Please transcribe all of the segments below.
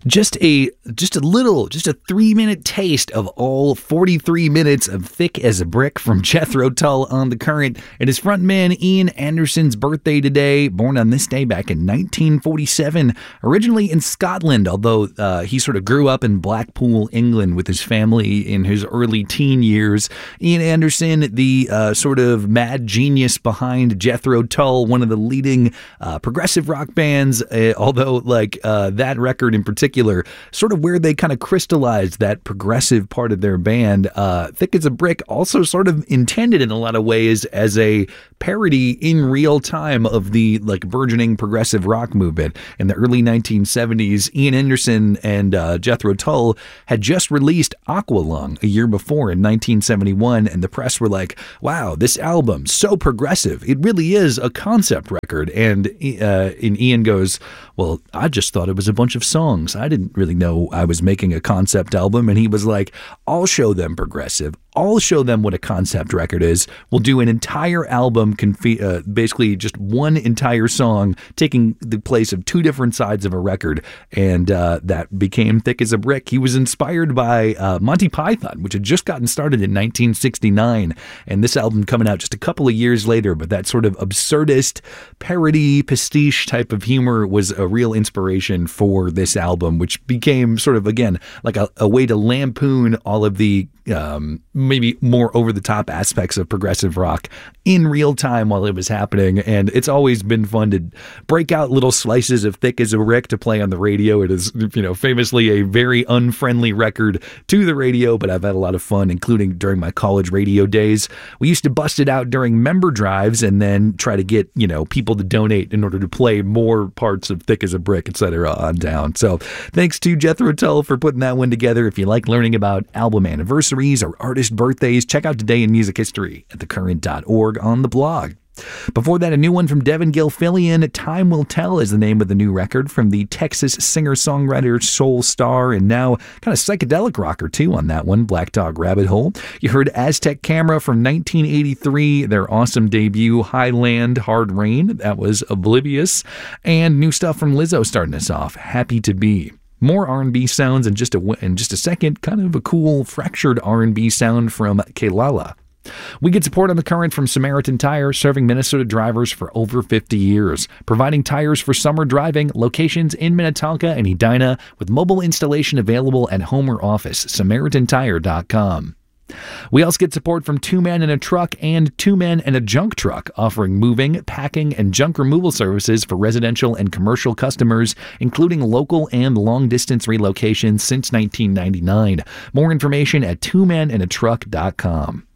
Just a 3-minute taste of all 43 minutes of Thick as a Brick from Jethro Tull on The Current. It is frontman Ian Anderson's birthday today, born on this day back in 1947, originally in Scotland, although he sort of grew up in Blackpool, England with his family in his early teen years. Ian Anderson, the sort of mad genius behind Jethro Tull, one of the leading progressive rock bands, although that record in particular, sort of where they kind of crystallized that progressive part of their band. Thick as a Brick also sort of intended in a lot of ways as a parody in real time of the burgeoning progressive rock movement. In the early 1970s, Ian Anderson and Jethro Tull had just released Aqualung a year before in 1971, and the press were like, wow, this album, so progressive. It really is a concept record. And Ian goes, well, I just thought it was a bunch of songs. I didn't really know I was making a concept album. And he was like, I'll show them progressive. I'll show them what a concept record is. We'll do an entire album, basically just one entire song, taking the place of two different sides of a record. And that became Thick as a Brick. He was inspired by Monty Python, which had just gotten started in 1969. And this album coming out just a couple of years later. But that sort of absurdist, parody, pastiche type of humor was a real inspiration for this album, which became sort of, again, like a way to lampoon all of the maybe more over-the-top aspects of progressive rock in real time while it was happening. And it's always been fun to break out little slices of Thick as a Brick to play on the radio. It is, famously a very unfriendly record to the radio, but I've had a lot of fun, including during my college radio days. We used to bust it out during member drives and then try to get, people to donate in order to play more parts of Thick as a Brick, etc. on down. So thanks to Jethro Tull for putting that one together. If you like learning about album anniversaries or artist birthdays, check out Today in Music History at thecurrent.org on the blog. Before that, a new one from Devin Gilfillian. Time Will Tell is the name of the new record from the Texas singer-songwriter, soul star, and now kind of psychedelic rocker too on that one, Black Dog Rabbit Hole. You heard Aztec Camera from 1983, their awesome debut, Highland Hard Rain. That was Oblivious. And new stuff from Lizzo starting us off, Happy to Be. More R&B sounds in just a second, kind of a cool fractured R&B sound from Kelala. We get support on The Current from Samaritan Tire, serving Minnesota drivers for over 50 years, providing tires for summer driving, locations in Minnetonka and Edina, with mobile installation available at home or office, SamaritanTire.com. We also get support from Two Men and a Truck and Two Men and a Junk Truck, offering moving, packing, and junk removal services for residential and commercial customers, including local and long-distance relocations since 1999. More information at twomenandatruck.com.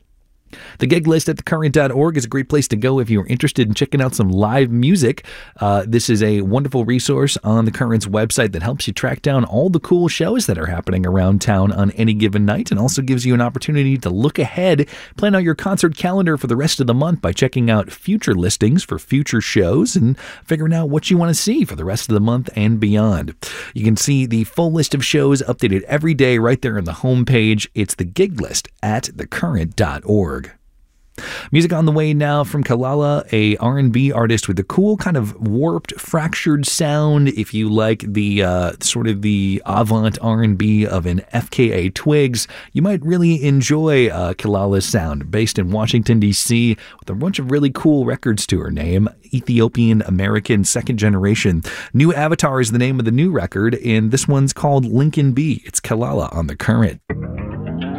The gig list at thecurrent.org is a great place to go if you're interested in checking out some live music. This is a wonderful resource on the Current's website that helps you track down all the cool shows that are happening around town on any given night, and also gives you an opportunity to look ahead, plan out your concert calendar for the rest of the month by checking out future listings for future shows and figuring out what you want to see for the rest of the month and beyond. You can see the full list of shows updated every day right there on the homepage. It's the gig list at thecurrent.org. Music on the way now from Kelala, a R&B artist with a cool kind of warped, fractured sound. If you like the sort of the avant R&B of an FKA Twigs, you might really enjoy Kelala's sound. Based in Washington, D.C., with a bunch of really cool records to her name. Ethiopian American second generation. New Avatar is the name of the new record, and this one's called Lincoln B. It's Kelala on The Current.